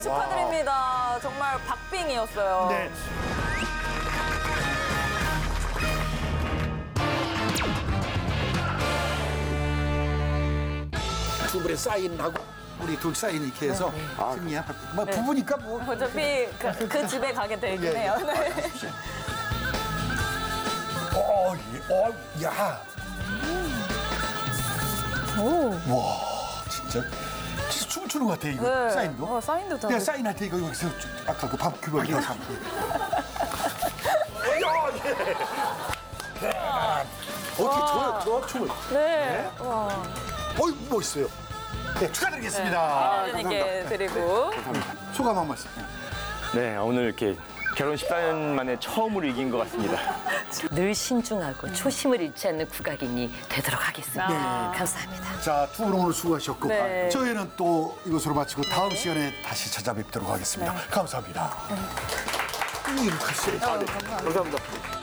축하드립니다. 정말 박빙이었어요. 네. 두 분의 사인하고 우리 둘 사인 이렇게 해서 승리야. 뭐 부부니까 뭐. 어차피 그 집에 가게 되긴 예, 예. 해요. 네. 야. 와, 진짜 춤을 추는 것 같아 이거. 네. 사인도. 사인도 다. 내가 사인할 때 이거 여기서 아까 그 밥 그거 이거 잡고. 어떻게 저 춤을. 네. 와. 어이 멋있어요. 네, 축하드리겠습니다. 이렇게 드리고. 소감 한 말씀. 네, 오늘 이렇게 결혼 14년 만에 처음으로 이긴 것 같습니다. 늘 신중하고 초심을 잃지 않는 국악인이 되도록 하겠습니다. 네. 감사합니다. 자, 두 분 오늘 수고하셨고 네. 저희는 또 이것으로 마치고 다음 시간에 다시 찾아뵙도록 하겠습니다. 감사합니다. 글쎄. 감사합니다.